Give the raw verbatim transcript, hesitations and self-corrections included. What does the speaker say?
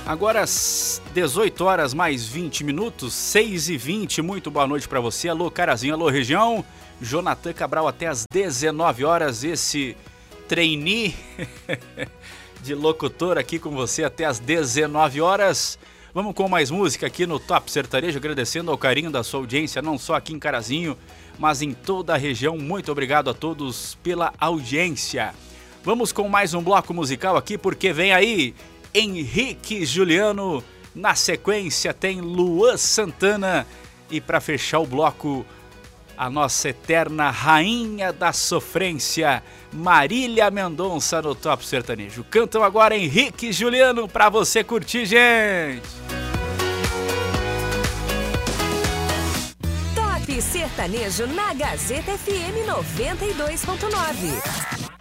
Agora às dezoito horas mais vinte minutos, seis e vinte, muito boa noite para você. Alô Carazinho, alô região. Jonathan Cabral até às dezenove horas, esse trainee de locutor aqui com você até às dezenove horas. Vamos com mais música aqui no Top Sertanejo, agradecendo ao carinho da sua audiência, não só aqui em Carazinho, mas em toda a região. Muito obrigado a todos pela audiência. Vamos com mais um bloco musical aqui, porque vem aí Henrique Juliano, na sequência tem Luan Santana e para fechar o bloco, a nossa eterna rainha da sofrência, Marília Mendonça no Top Sertanejo. Cantam agora Henrique Juliano para você curtir, gente! Top Sertanejo na Gazeta F M noventa e dois ponto nove.